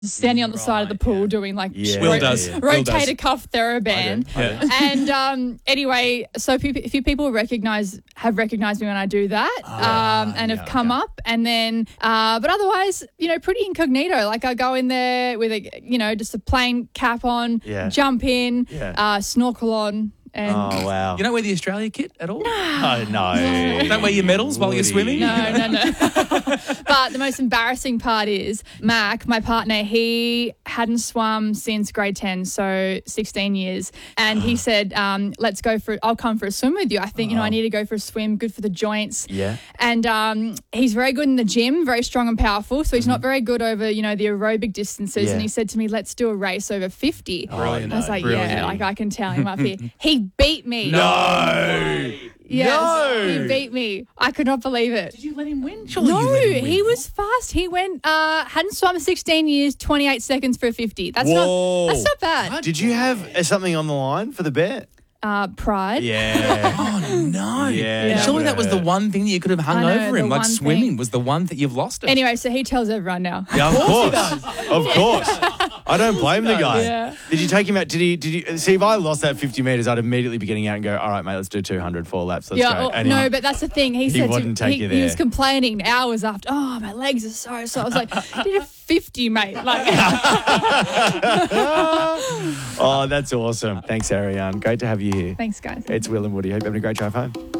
standing on the side of the pool doing like Will does. rotator cuff TheraBand. Yeah. And anyway, so a few people have recognized me when I do that and have come up. And then, but otherwise, pretty incognito. Like I go in there with just a plain cap on, jump in, snorkel on. And Oh, wow. You don't wear the Australia kit at all? Oh, no. Don't wear your medals while you're swimming? No. But the most embarrassing part is Mac, my partner, he hadn't swum since grade 10, so 16 years. And he said, I'll come for a swim with you. I think, I need to go for a swim, good for the joints. Yeah. And he's very good in the gym, very strong and powerful. So he's not very good over, the aerobic distances. Yeah. And he said to me, let's do a race over 50. Brilliant. I was like, Brilliant. I can tell him up here. He beat me. No. Yes, he beat me. I could not believe it. Did you let him win? Surely No, you let him win. he was fast. He went, hadn't swum 16 years, 28 seconds for a 50. That's Whoa. not bad. Did you have something on the line for the bet? Pride. Yeah. Oh, no. Yeah. Surely that was the one thing that you could have hung I know, over him. the Like one swimming thing. was the one that you've lost it. Anyway, so he tells everyone now. Yeah, of course. Of course. I don't blame the guy. Yeah. Did you take him out? Did he see, if I lost that 50 metres, I'd immediately be getting out and go, all right, mate, let's do 200, 4 laps. Let's go. And no, but that's the thing. He said wouldn't take you he there. was complaining hours after, my legs are so. I was like, did a 50, mate. Like, Oh, that's awesome. Thanks, Ariane. Great to have you here. thanks, guys. It's Will and Woody. Hope you're having a great drive home.